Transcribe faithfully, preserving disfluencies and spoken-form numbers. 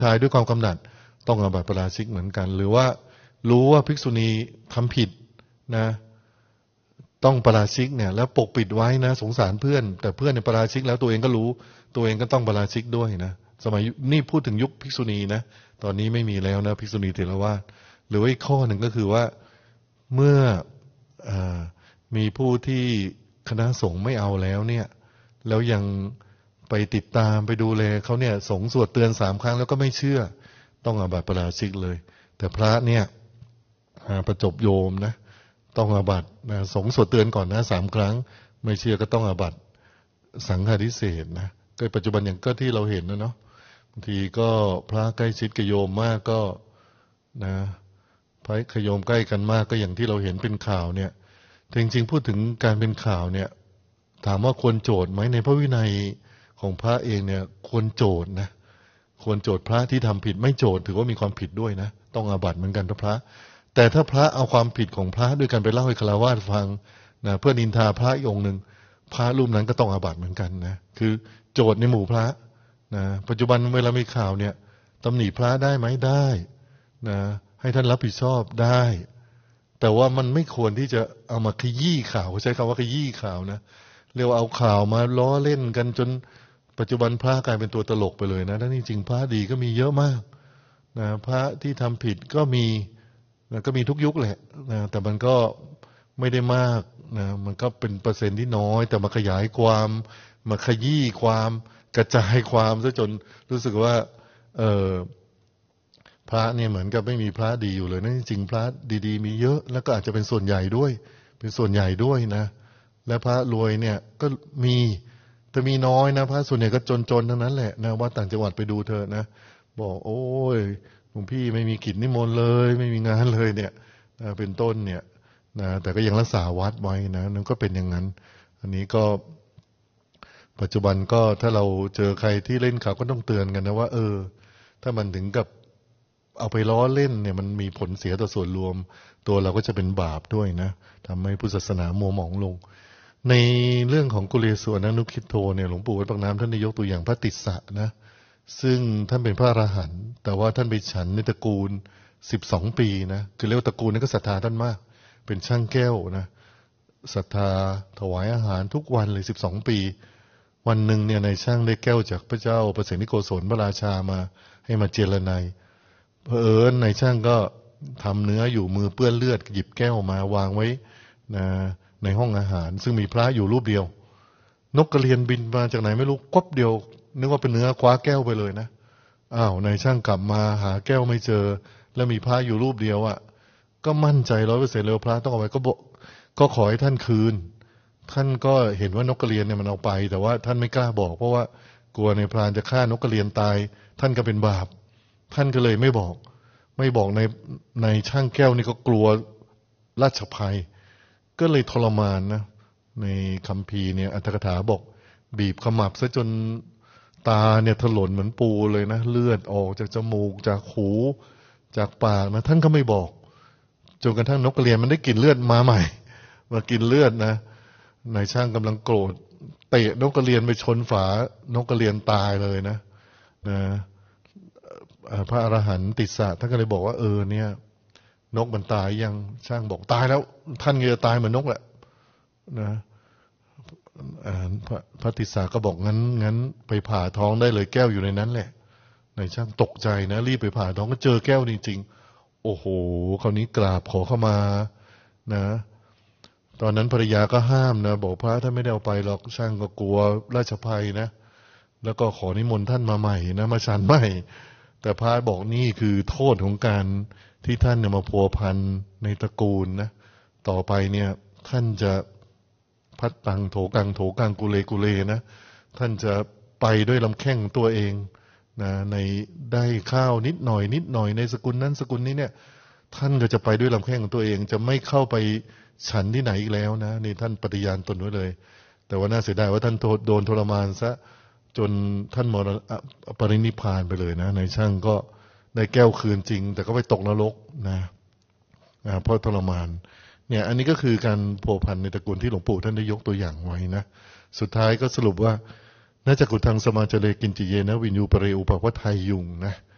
ชายด้วยความกำหนัดต้องอาบัติปาราชิกเหมือนกันหรือว่ารู้ว่าภิกษุณีทำผิดนะต้องปาราชิกเนี่ยแล้วปกปิดไว้นะสงสารเพื่อนแต่เพื่อนเนี่ยปาราชิกแล้วตัวเองก็รู้ตัวเองก็ต้องปาราชิกด้วยนะสมัยนี่พูดถึงยุคภิกษุณีนะตอนนี้ไม่มีแล้วนะภิกษุณีเถรวาทหรือว่าอีกข้อหนึ่งก็คือว่าเมื่ออมีผู้ที่คณะสงฆ์ไม่เอาแล้วเนี่ยแล้วยังไปติดตามไปดูแลเขาเนี่ยสงฆ์สวดเตือนสามครั้งแล้วก็ไม่เชื่อต้องอาบัติปาราชิกเลยแต่พระเนี่ยประจบโยมนะต้องอาบัตินะสงฆ์สวดเตือนก่อนนะสามครั้งไม่เชื่อก็ต้องอาบัติสังฆาทิเศษนะก็ปัจจุบันอย่างก็ที่เราเห็นนะเนาะบางทีก็พระใกล้ชิดกับโยมมากก็นะพระขโยมใกล้กันมากก็อย่างที่เราเห็นเป็นข่าวเนี่ยแต่จริงๆพูดถึงการเป็นข่าวเนี่ยถามว่าควรโจทย์ไหมในพระวินัยของพระเองเนี่ยควรโจทย์นะควรโจทย์พระที่ทำผิดไม่โจทย์ถือว่ามีความผิดด้วยนะต้องอาบัติเหมือนกันพระแต่ถ้าพระเอาความผิดของพระด้วยกันไปเล่าให้ฆราวาสฟังนะเพื่อนินทาพระอีกองค์หนึ่งพระรูปนั้นก็ต้องอาบัติเหมือนกันนะคือโจทย์ในหมู่พระนะปัจจุบันเวลามีข่าวเนี่ยตำหนิพระได้ไหมได้นะให้ท่านรับผิดชอบได้แต่ว่ามันไม่ควรที่จะเอามาขยี้ข่าวใช้คำว่าขยี้ข่าวนะเรียกว่าเอาข่าวมาล้อเล่นกันจนปัจจุบันพระกลายเป็นตัวตลกไปเลยนะทั้งจริงๆพระดีก็มีเยอะมากนะพระที่ทำผิดก็มีนะก็มีทุกยุคแหละนะแต่มันก็ไม่ได้มากนะมันก็เป็นเปอร์เซ็นต์ที่น้อยแต่มาขยายความมาขยี้ความกระจายความซะจนรู้สึกว่าเออพระเนี่ยเหมือนกับไม่มีพระดีอยู่เลยนะจริงๆพระดีๆมีเยอะแล้วก็อาจจะเป็นส่วนใหญ่ด้วยเป็นส่วนใหญ่ด้วยนะและพระรวยเนี่ยก็มีแต่มีน้อยนะพระส่วนใหญ่ก็จนๆทั้งนั้นแหละนะว่าต่างจังหวัดไปดูเธอนะบอกโอ้ยหลวงพี่ไม่มีกิจนิมนต์เลยไม่มีงานเลยเนี่ยนะเป็นต้นเนี่ยนะแต่ก็ยังรักษาวัดไว้นะนั่นก็เป็นอย่างนั้นอันนี้ก็ปัจจุบันก็ถ้าเราเจอใครที่เล่นข่าวก็ต้องเตือนกันนะว่าเออถ้ามันถึงกับเอาไปล้อเล่นเนี่ยมันมีผลเสียต่อส่วนรวมตัวเราก็จะเป็นบาปด้วยนะทำให้พุทธศาสนามัวหมองลงในเรื่องของกุเลสวรนุคิตโธเนี่ยหลวงปู่วัดปากน้ำท่านได้ยกตัวอย่างพระติสสะนะซึ่งท่านเป็นพระอรหันต์แต่ว่าท่านไปฉันในตระกูลสิบสองปีนะคือเรียกว่าตระกูลนี้ก็ศรัทธาท่านมากเป็นช่างแก้วนะศรัทธาถวายอาหารทุกวันเลยสิบสองปีวันหนึ่งเนี่ยในช่างได้แก้วจากพระเจ้าประเสนิโกศลพระราชามาให้มาเจรไนเผอิญในช่างก็ทำเนื้ออยู่มือเปื้อนเลือดหยิบแก้วมาวางไว้นะในห้องอาหารซึ่งมีพระอยู่รูปเดียวนกกระเรียนบินมาจากไหนไม่รู้กบเดียวนึกว่าเป็นเนื้อคว้าแก้วไปเลยนะอ้าวนายช่างกลับมาหาแก้วไม่เจอแล้วมีพระอยู่รูปเดียวอ่ะก็มั่นใจร้อยเปอร์เซ็นต์เลยพระต้องเอาไปก็บอกก็ขอให้ท่านคืนท่านก็เห็นว่านกกระเรียนเนี่ยมันเอาไปแต่ว่าท่านไม่กล้าบอกเพราะว่ากลัวในพรานจะฆ่านกกระเรียนตายท่านก็เป็นบาปท่านก็เลยไม่บอกไม่บอกในในช่างแก้วนี่ก็กลัวราชภัยก็เลยทรมานนะในคัมภีร์เนี่ยอัตถกถาบอกบีบขมับซะจนตาเนี่ยถลนเหมือนปูเลยนะเลือดออกจากจมูกจากหูจากปากนะท่านก็ไม่บอกจนกระทั่งนกกระเรียนมันได้กลิ่นเลือดมาใหม่มากินเลือดนะนายช่างกำลังโกรธเตะนกกระเรียนไปชนฝานกกระเรียนตายเลยนะนะพระอรหันต์ติสสะท่านก็เลยบอกว่าเออเนี่ยนกมันตายยังช่างบอกตายแล้วท่านก็จะตายเหมือนนกแหละนะพระติสสะก็บอกงั้นงั้นไปผ่าท้องได้เลยแก้วอยู่ในนั้นแหละนายช่างตกใจนะรีบไปผ่าท้องก็เจอแก้วจริงๆโอ้โหคราวนี้กราบขอเข้ามานะตอนนั้นภรรยาก็ห้ามนะบอกพระท่านไม่ได้เอาไปหรอกช่างก็กลัวราชภัยนะแล้วก็ขอนิมนต์ท่านมาใหม่นะมาฉันใหม่แต่พระบอกนี่คือโทษของการที่ท่านเนี่ยมาพัวพันในตระกูลนะต่อไปเนี่ยท่านจะพัดตังโถกังโถกังกุเลกุเลนะท่านจะไปด้วยลำแข้งตัวเองนะในได้ข้าวนิดหน่อยนิดหน่อยในสกุลนั้นสกุลนี้เนี่ยท่านก็จะไปด้วยลำแข้งของตัวเองจะไม่เข้าไปฉันที่ไหนอีกแล้วนะนี่ท่านปฏิญาณตนไว้เลยแต่ว่าน่าเสียดายว่าท่านโดนทรมานซะจนท่านมรณปรินิพพานไปเลยนะในช่างก็ได้แก้วคืนจริงแต่ก็ไปตกนรกนะนะเพราะทรมานเนี่ยอันนี้ก็คือการโผพันในตระกูลที่หลวงปู่ท่านได้ยกตัวอย่างไว้นะสุดท้ายก็สรุปว่าน่าจะกุทังสมาจเลกินจิเยนะวินยูปเรอุปวัฏไทยยุงนะ